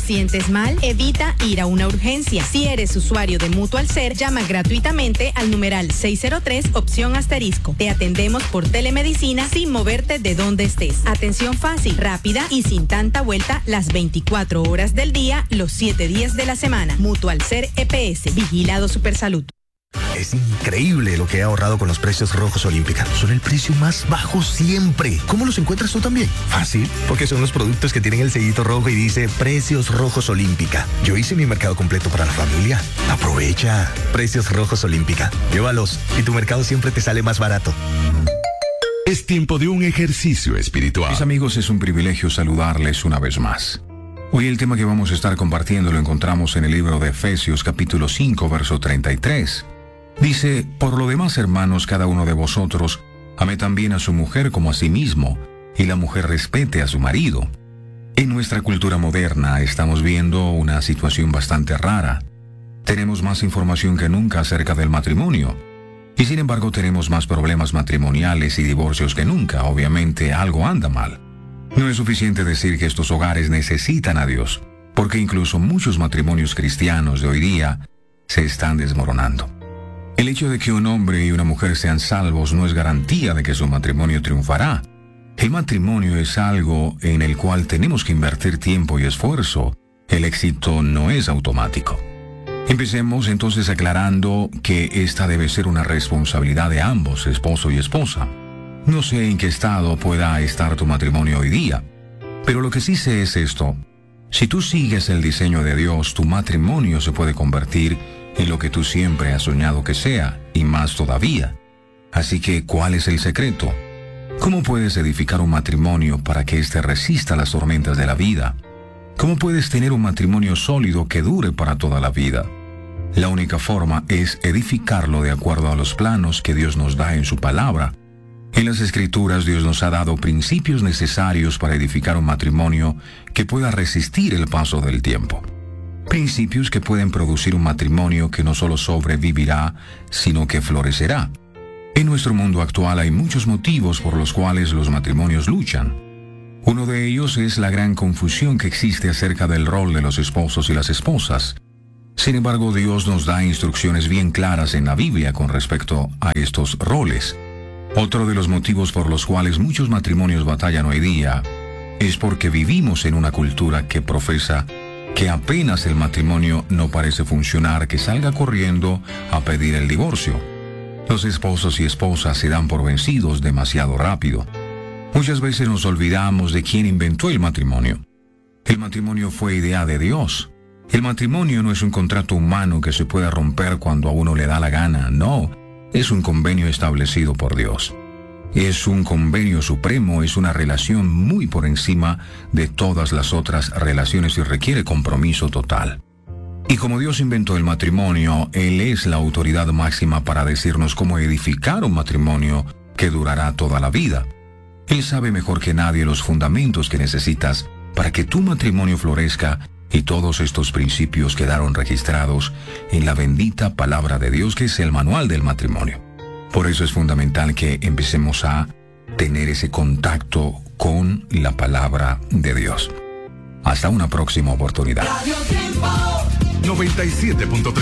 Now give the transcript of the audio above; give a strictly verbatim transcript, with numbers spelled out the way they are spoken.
sientes mal? Evita ir a una urgencia. Si eres usuario de Mutual Ser, llama gratuitamente al numeral seis cero tres, opción asterisco. Te atendemos por telemedicina sin moverte de donde estés. Atención fácil, rápida y sin tanta vuelta las veinticuatro horas del día, los siete días de la semana. Mutual Ser E P S, Vigilado Supersalud. Es increíble lo que he ahorrado con los precios rojos Olímpica. Son el precio más bajo siempre. ¿Cómo los encuentras tú también? Fácil, porque son los productos que tienen el sellito rojo y dice Precios Rojos Olímpica. Yo hice mi mercado completo para la familia. Aprovecha. Precios Rojos Olímpica. Llévalos y tu mercado siempre te sale más barato. Es tiempo de un ejercicio espiritual. Mis amigos, es un privilegio saludarles una vez más. Hoy el tema que vamos a estar compartiendo lo encontramos en el libro de Efesios capítulo cinco, verso treinta y tres. Dice, por lo demás, hermanos, cada uno de vosotros ame también a su mujer como a sí mismo, y la mujer respete a su marido. En nuestra cultura moderna estamos viendo una situación bastante rara. Tenemos más información que nunca acerca del matrimonio, y sin embargo tenemos más problemas matrimoniales y divorcios que nunca. Obviamente algo anda mal. No es suficiente decir que estos hogares necesitan a Dios, porque incluso muchos matrimonios cristianos de hoy día se están desmoronando. El hecho de que un hombre y una mujer sean salvos no es garantía de que su matrimonio triunfará. El matrimonio es algo en el cual tenemos que invertir tiempo y esfuerzo. El éxito no es automático. Empecemos entonces aclarando que esta debe ser una responsabilidad de ambos, esposo y esposa. No sé en qué estado pueda estar tu matrimonio hoy día, pero lo que sí sé es esto. Si tú sigues el diseño de Dios, tu matrimonio se puede convertir en lo que tú siempre has soñado que sea, y más todavía. Así que, ¿cuál es el secreto? ¿Cómo puedes edificar un matrimonio para que éste resista las tormentas de la vida? ¿Cómo puedes tener un matrimonio sólido que dure para toda la vida? La única forma es edificarlo de acuerdo a los planos que Dios nos da en su palabra. En las Escrituras, Dios nos ha dado principios necesarios para edificar un matrimonio que pueda resistir el paso del tiempo. Principios que pueden producir un matrimonio que no solo sobrevivirá, sino que florecerá. En nuestro mundo actual hay muchos motivos por los cuales los matrimonios luchan. Uno de ellos es la gran confusión que existe acerca del rol de los esposos y las esposas. Sin embargo, Dios nos da instrucciones bien claras en la Biblia con respecto a estos roles. Otro de los motivos por los cuales muchos matrimonios batallan hoy día es porque vivimos en una cultura que profesa que apenas el matrimonio no parece funcionar, que salga corriendo a pedir el divorcio. Los esposos y esposas se dan por vencidos demasiado rápido. Muchas veces nos olvidamos de quién inventó el matrimonio. El matrimonio fue idea de Dios. El matrimonio no es un contrato humano que se pueda romper cuando a uno le da la gana, no. Es un convenio establecido por Dios. Es un convenio supremo, es una relación muy por encima de todas las otras relaciones y requiere compromiso total. Y como Dios inventó el matrimonio, Él es la autoridad máxima para decirnos cómo edificar un matrimonio que durará toda la vida. Él sabe mejor que nadie los fundamentos que necesitas para que tu matrimonio florezca, y todos estos principios quedaron registrados en la bendita palabra de Dios, que es el manual del matrimonio. Por eso es fundamental que empecemos a tener ese contacto con la palabra de Dios. Hasta una próxima oportunidad. noventa y siete punto tres